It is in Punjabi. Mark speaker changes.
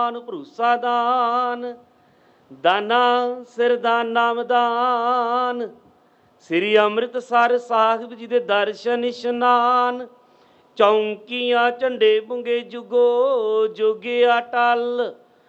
Speaker 1: ਭਰੂਸਾ ਦਾਨ, ਦਾਨਾ ਸਿਰ ਦਾ ਨਾਮਦਾਨ। ਸ੍ਰੀ ਅੰਮ੍ਰਿਤਸਰ ਸਾਹਿਬ ਜੀ ਦੇ ਦਰਸ਼ਨ ਇਸ਼ਨਾਨ, ਚੌਂਕੀਆਂ ਝੰਡੇ ਬੁੰਗੇ ਜੁਗੋ ਜੁਗ ਅਟਲ।